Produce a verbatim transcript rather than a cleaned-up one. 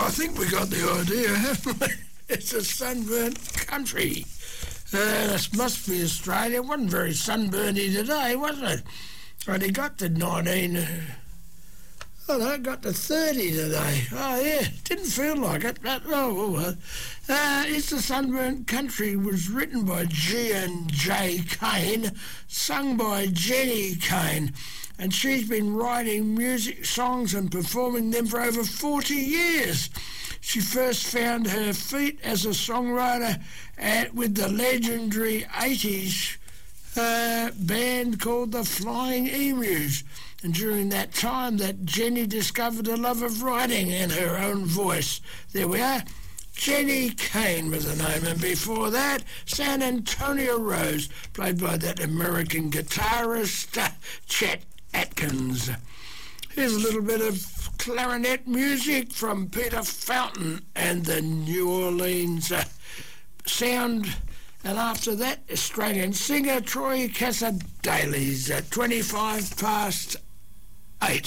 I think we got the idea, haven't we? It's a sunburnt country. Uh, this must be Australia. It wasn't very sunburny today, was it? Only got to nineteen... Uh, oh, no, it got to thirty today. Oh, yeah, didn't feel like it, but oh, well. Uh, It's a Sunburnt Country was written by G and J Kane, sung by Jenny Kane, and she's been writing music songs and performing them for over forty years. She first found her feet as a songwriter at, with the legendary eighties uh, band called the Flying Emus. And during that time that Jenny discovered a love of writing and her own voice. There we are. Jenny Kane was the name, and before that, San Antonio Rose, played by that American guitarist, uh, Chet Atkins. Here's a little bit of clarinet music from Peter Fountain and the New Orleans uh, sound. And after that, Australian singer Troy Cassadalis at twenty-five past eight.